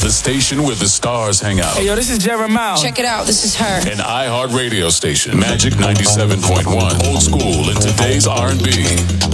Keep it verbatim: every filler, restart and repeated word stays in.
the station where the stars hang out. Hey, yo, this is Jeremiah. Check it out. This is her. An iHeart radio station. Magic ninety-seven point one. Old school in today's R and B.